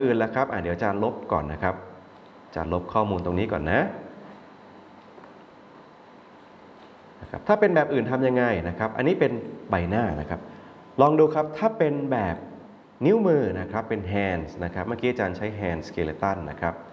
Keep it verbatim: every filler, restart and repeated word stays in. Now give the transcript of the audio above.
อื่นแล้วครับอ่ะเดี๋ยวอาจารย์ลบก่อนนะครับอาจารย์ลบข้อมูลตรงนี้ก่อนนะนะครับถ้าเป็นแบบอื่นทำยังไงนะครับอันนี้เป็นใบหน้านะครับลองดูครับถ้าเป็นแบบนิ้วมือนะครับเป็น hands นะครับเมื่อกี้อาจารย์ใช้ hand skeleton นะครับ